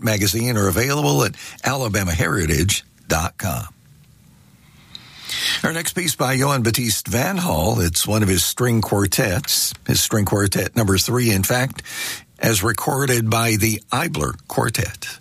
Gazette magazine are available at alabamaheritage.com. Our next piece by Johann Baptist Van Hall. It's one of his string quartets, his string quartet number 3, in fact, as recorded by the Eibler Quartet.